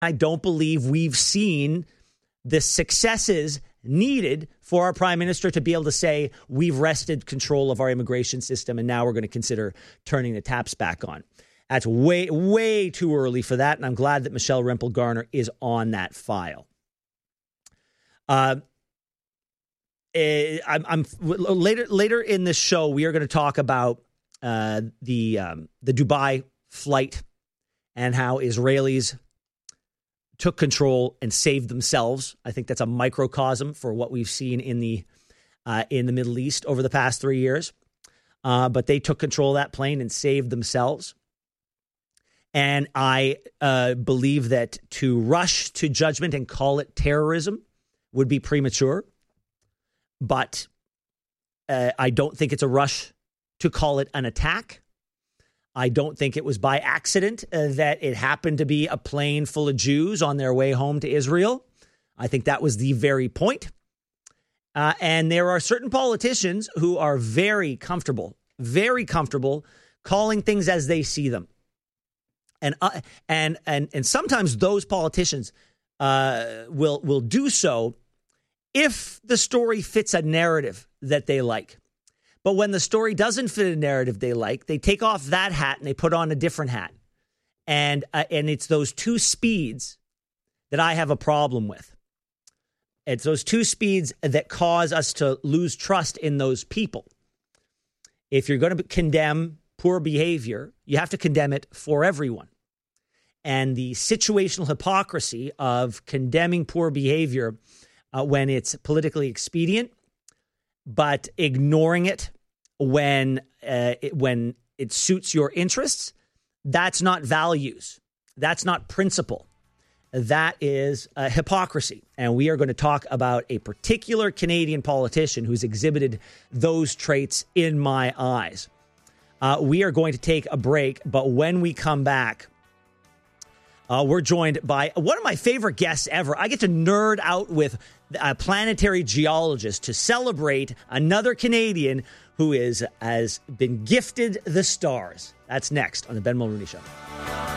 I don't believe we've seen the successes needed for our prime minister to be able to say we've wrested control of our immigration system and now we're going to consider turning the taps back on. That's way, way too early for that, and I'm glad that Michelle Rempel Garner is on that file. I'm later in this show we are going to talk about the Dubai flight and how Israelis took control and saved themselves. I think that's a microcosm for what we've seen in the Middle East over the past 3 years. But they took control of that plane and saved themselves. And I believe that to rush to judgment and call it terrorism would be premature. But I don't think it's a rush to call it an attack. I don't think it was by accident that it happened to be a plane full of Jews on their way home to Israel. I think that was the very point. And there are certain politicians who are very comfortable calling things as they see them. And sometimes those politicians will do so if the story fits a narrative that they like. But when the story doesn't fit a narrative they like, they take off that hat and they put on a different hat. And it's those two speeds that I have a problem with. It's those two speeds that cause us to lose trust in those people. If you're going to condemn poor behavior, you have to condemn it for everyone. And the situational hypocrisy of condemning poor behavior when it's politically expedient, but ignoring it when it suits your interests, that's not values. That's not principle. That is hypocrisy. And we are going to talk about a particular Canadian politician who's exhibited those traits in my eyes. We are going to take a break, but when we come back, we're joined by one of my favorite guests ever. I get to nerd out with a planetary geologist to celebrate another Canadian who has been gifted the stars. That's next on the Ben Mulroney Show.